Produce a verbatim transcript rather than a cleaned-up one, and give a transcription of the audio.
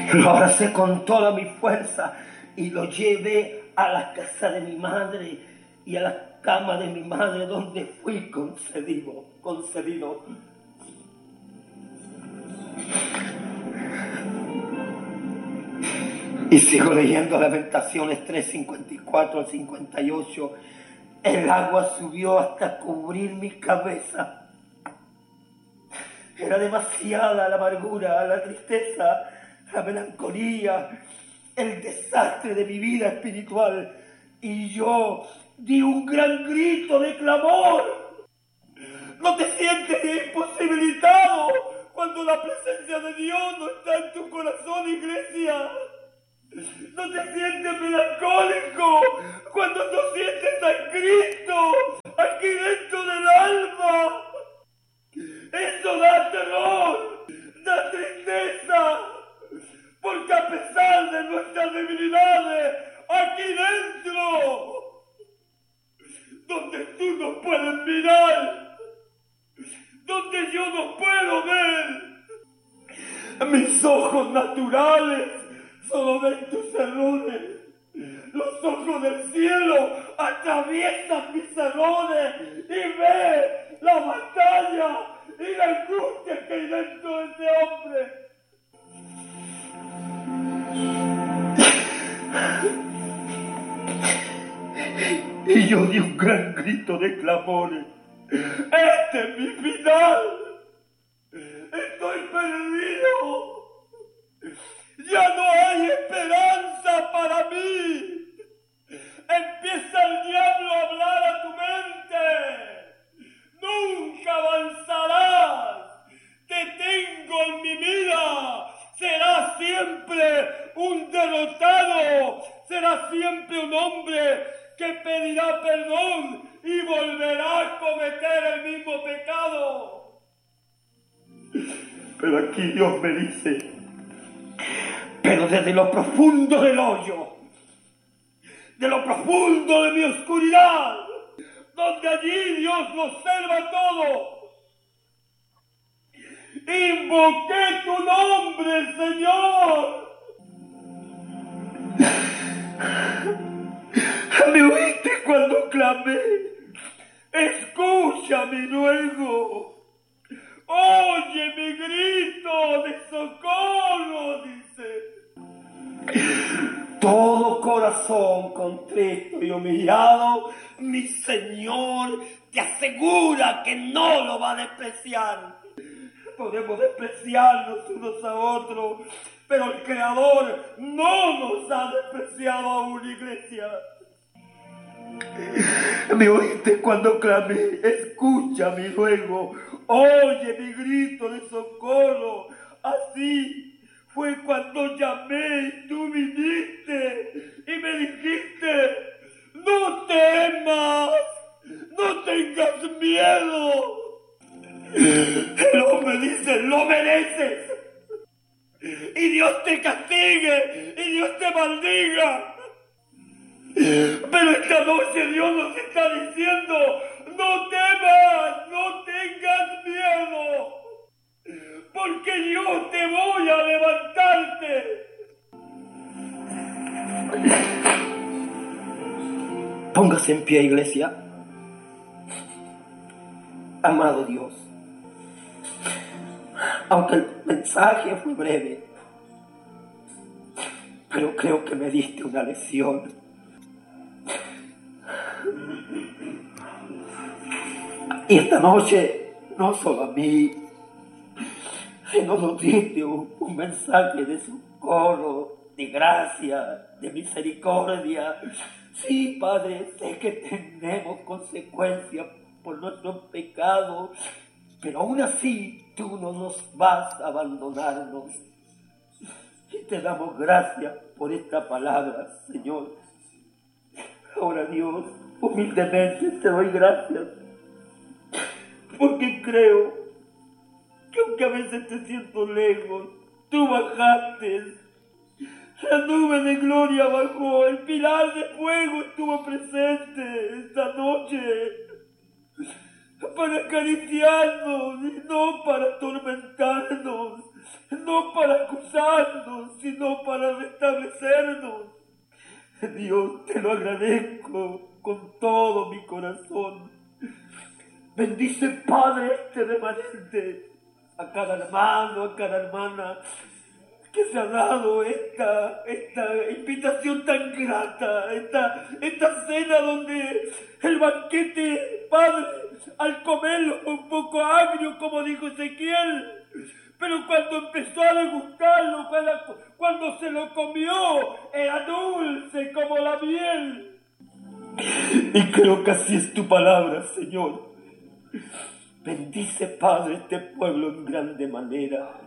Lo abracé con toda mi fuerza y lo llevé a la casa de mi madre y a la cama de mi madre, donde fui concebido, concebido. Y sigo leyendo Lamentaciones tres, cincuenta y cuatro al cincuenta y ocho. El agua subió hasta cubrir mi cabeza. Era demasiada la amargura, la tristeza, la melancolía, el desastre de mi vida espiritual. Y yo di un gran grito de clamor. ¿No te sientes imposibilitado cuando la presencia de Dios no está en tu corazón, iglesia? ¿No te sientes melancólico cuando no sientes a Cristo aquí dentro del alma? Eso da terror, da tristeza, porque a pesar de nuestras debilidades, aquí dentro, donde tú no puedes mirar, donde yo no puedo ver, mis ojos naturales solo ven tus errores. Los ojos del cielo atraviesan mis errores y ven la batalla y la angustia que hay dentro de ese hombre. Y yo di un gran grito de clamor. ¡Este es mi final! ¡Estoy perdido! ¡Ya no hay esperanza para mí! Empieza el diablo a hablar a tu mente. ¡Nunca avanzarás! ¡Te tengo en mi mira! Serás siempre un derrotado. Serás siempre un hombre que pedirá perdón y volverá a cometer el mismo pecado. Pero aquí Dios me dice, pero desde lo profundo del hoyo, de lo profundo de mi oscuridad, donde allí Dios lo observa todo, invoqué tu nombre, Señor. ¿Me oíste cuando clamé? Escucha mi ruego. Oye mi grito de socorro, dice. Todo corazón contrito y humillado, mi Señor te asegura que no lo va a despreciar. Podemos despreciarnos unos a otros, pero el Creador no nos ha despreciado aún, iglesia. ¿Me oíste cuando clamé? Escucha mi ruego, oye mi grito de socorro. Así fue cuando llamé y tú viniste y me dijiste, no temas, no tengas miedo. El hombre dice, lo mereces. Y Dios te castigue y Dios te maldiga. Pero esta noche Dios nos está diciendo, no temas, no tengas miedo, porque yo te voy a levantarte. Póngase en pie, iglesia. Amado Dios, aunque el mensaje fue breve, pero creo que me diste una lección. Y esta noche, no solo a mí, sino nos diste un, un mensaje de socorro, de gracia, de misericordia. Sí, Padre, sé que tenemos consecuencias por nuestros pecados, pero aún así tú no nos vas a abandonarnos. Y te damos gracias por esta palabra, Señor. Ahora, Dios, humildemente te doy gracias, porque creo que aunque a veces te siento lejos, tú bajaste. La nube de gloria bajó, el pilar de fuego estuvo presente esta noche para acariciarnos y no para atormentarnos. no para acusarnos, sino para restablecernos. Dios, te lo agradezco con todo mi corazón. Bendice, Padre, este remanente, a cada hermano, a cada hermana que se ha dado esta, esta invitación tan grata, esta, esta cena donde el banquete, Padre, al comerlo un poco agrio, como dijo Ezequiel, pero cuando empezó a degustarlo, cuando, cuando se lo comió, era dulce como la miel. Y creo que así es tu palabra, Señor. Bendice, Padre, este pueblo en grande manera.